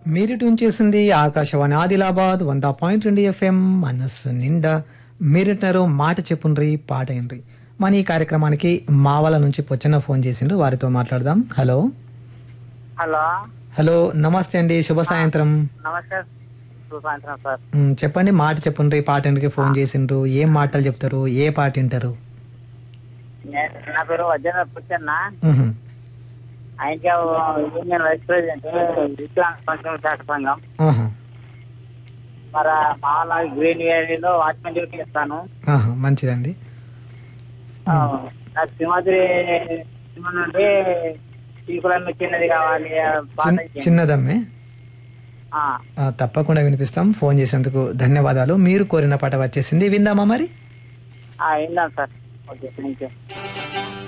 మీరు ట్యూన్ చేసింది ఆకాశవాణి ఆదిలాబాద్ 100.2 FM మనస్సు నిండా మీరింటారు మాట చెప్పుండ్రి పాట ఏండ్రి మన ఈ కార్యక్రమానికి మావల నుంచి పొచ్చన్న ఫోన్ చేసిండు వారితో మాట్లాడదాం. హలో హలో హలో నమస్తే అండి, శుభ సాయంత్రం. నమస్తే సాయంత్రం సార్. చెప్పండి, మాట చెప్పుండ్రి పాట ఏంటికి ఫోన్ చేసిండ్రు, ఏం మాటలు చెప్తారు, ఏ పాట వింటారు? నా పేరు వజ్ర పుచ్చన్న. మ్హూ. ఆయనకి యూనియన్ వైస్ ప్రెసిడెంట్ వికలాంగ సంక్షేమ శాఖ సంఘం. ఆహా. మరి మాల గ్రీన్ వ్యాలీలో వాచ్మెన్ డ్యూటీ ఇస్తాను. ఆహా, మంచిదండి. నాకు సింహాద్రి సినిమా నుండి శ్రీకులం చిన్నది కావాలి పాట ఇచ్చేయండి. చిన్నదమ్మే ఆ, తప్పకుండా వినిపిస్తాం. ఫోన్ చేసేందుకు ధన్యవాదాలు. మీరు కోరిన పాట వచ్చేసింది, విందామా మరి? విన్నాను సార్. Okay, thank you.